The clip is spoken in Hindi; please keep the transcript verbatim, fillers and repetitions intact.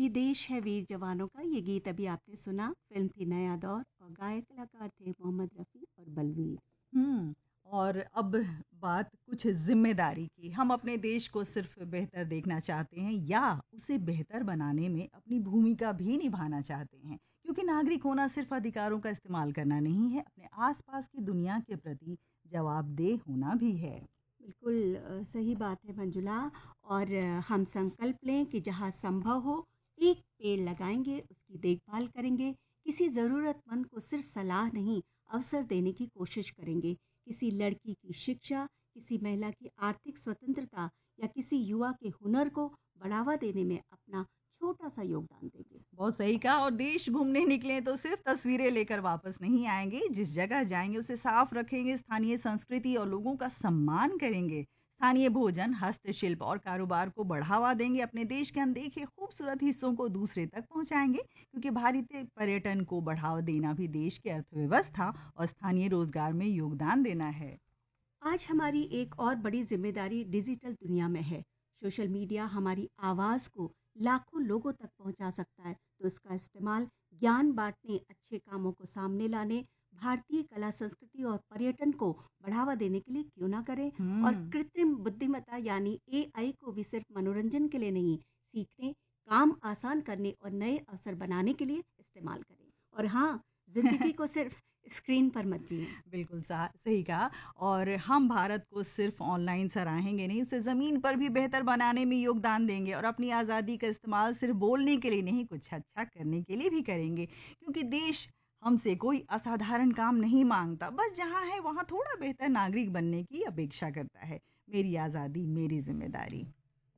देश है वीर जवानों का, ये गीत अभी आपने सुना। फिल्म थी नया दौर और गायक कलाकार थे मोहम्मद रफ़ी और बलवीर। हुँ, और अब बात कुछ ज़िम्मेदारी की। हम अपने देश को सिर्फ़ बेहतर देखना चाहते हैं या उसे बेहतर बनाने में अपनी भूमिका भी निभाना चाहते हैं? क्योंकि नागरिक होना सिर्फ़ अधिकारों का इस्तेमाल करना नहीं है, अपने आस-पास की दुनिया के प्रति जवाबदेह होना भी है। बिल्कुल अ, सही बात है मंजुला। और अ, हम संकल्प लें कि जहाँ संभव हो एक पेड़ लगाएंगे, उसकी देखभाल करेंगे, किसी ज़रूरतमंद को सिर्फ सलाह नहीं अवसर देने की कोशिश करेंगे, किसी लड़की की शिक्षा, किसी महिला की आर्थिक स्वतंत्रता या किसी युवा के हुनर को बढ़ावा देने में अपना छोटा सा योगदान देंगे। बहुत सही कहा। और देश घूमने निकले तो सिर्फ तस्वीरें लेकर वापस नहीं आएंगे। जिस जगह जाएंगे उसे साफ रखेंगे, स्थानीय संस्कृति और लोगों का सम्मान करेंगे, स्थानीय भोजन, हस्तशिल्प और कारोबार को बढ़ावा देंगे, अपने देश के अनदेखे खूबसूरत हिस्सों को दूसरे तक पहुंचाएंगे, क्योंकि भारतीय पर्यटन को बढ़ावा देना भी देश की अर्थव्यवस्था और स्थानीय रोजगार में योगदान देना है। आज हमारी एक और बड़ी जिम्मेदारी डिजिटल दुनिया में है। सोशल मीडिया हमारी आवाज़ को लाखों लोगों तक पहुंचा सकता है, तो इसका इस्तेमाल ज्ञान बांटने, अच्छे कामों को सामने लाने, भारतीय कला संस्कृति और पर्यटन को बढ़ावा देने के लिए क्यों ना करें। और हम्म। कृत्रिम बुद्धिमत्ता यानी ए आई को भी सिर्फ मनोरंजन के लिए नहीं, सीखने, काम आसान करने और नए अवसर बनाने के लिए इस्तेमाल करें। और हाँ, जिंदगी को सिर्फ स्क्रीन पर मत जिए। बिल्कुल सा सही कहा। और हम भारत को सिर्फ ऑनलाइन सराहेंगे नहीं, उसे ज़मीन पर भी बेहतर बनाने में योगदान देंगे और अपनी आज़ादी का इस्तेमाल सिर्फ बोलने के लिए नहीं, कुछ अच्छा करने के लिए भी करेंगे, क्योंकि देश हमसे कोई असाधारण काम नहीं मांगता, बस जहाँ है वहाँ थोड़ा बेहतर नागरिक बनने की अपेक्षा करता है। मेरी आज़ादी मेरी जिम्मेदारी।